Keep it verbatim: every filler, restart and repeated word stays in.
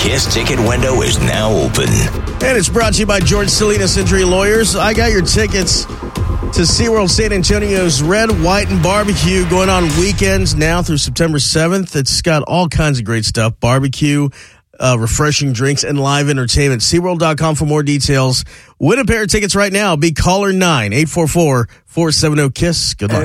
KISS ticket window is now open. And it's brought to you by George Salinas Injury Lawyers. I got your tickets to SeaWorld San Antonio's Red, White, and Barbecue going on weekends now through September seventh. It's got all kinds of great stuff. Barbecue, uh, refreshing drinks, and live entertainment. SeaWorld dot com for more details. Win a pair of tickets right now. Be caller nine, eight four four, four seven zero, KISS. Good luck.